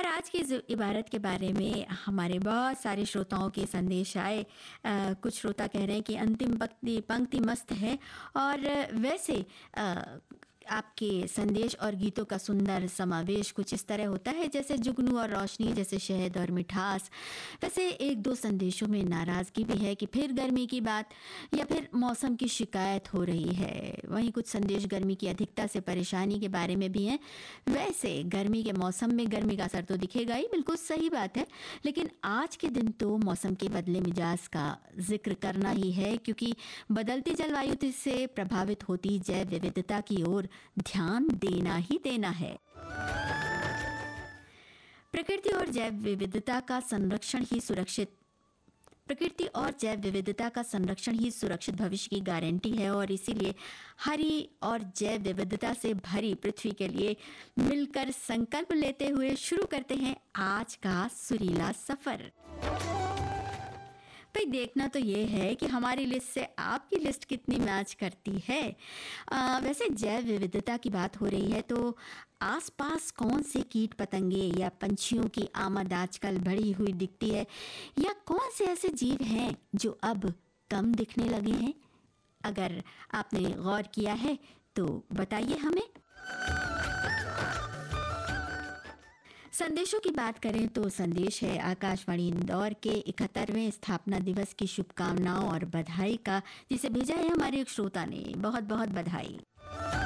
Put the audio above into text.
और आज की इस इबारत के बारे में हमारे बहुत सारे श्रोताओं के संदेश आए। कुछ श्रोता कह रहे हैं कि अंतिम पंक्ति पंक्ति मस्त है। और वैसे आपके संदेश और गीतों का सुंदर समावेश कुछ इस तरह होता है जैसे जुगनू और रोशनी, जैसे शहद और मिठास। वैसे एक दो संदेशों में नाराज़गी भी है कि फिर गर्मी की बात या फिर मौसम की शिकायत हो रही है। वहीं कुछ संदेश गर्मी की अधिकता से परेशानी के बारे में भी हैं। वैसे गर्मी के मौसम में गर्मी का असर तो दिखेगा ही, बिल्कुल सही बात है, लेकिन आज के दिन तो मौसम के बदले मिजाज का जिक्र करना ही है, क्योंकि बदलती जलवायु से प्रभावित होती जैव विविधता की ओर ध्यान देना ही देना है। प्रकृति और जैव विविधता का संरक्षण ही सुरक्षित भविष्य की गारंटी है। और इसीलिए हरी और जैव विविधता से भरी पृथ्वी के लिए मिलकर संकल्प लेते हुए शुरू करते हैं आज का सुरीला सफर। भाई देखना तो ये है कि हमारी लिस्ट से आपकी लिस्ट कितनी मैच करती है। वैसे जैव विविधता की बात हो रही है तो आसपास कौन से कीट पतंगे या पंछियों की आमद आजकल बढ़ी हुई दिखती है, या कौन से ऐसे जीव हैं जो अब कम दिखने लगे हैं? अगर आपने गौर किया है तो बताइए हमें। संदेशों की बात करें तो संदेश है आकाशवाणी इंदौर के 71वें स्थापना दिवस की शुभकामनाओं और बधाई का, जिसे भेजा है हमारे एक श्रोता ने। बहुत बहुत बधाई।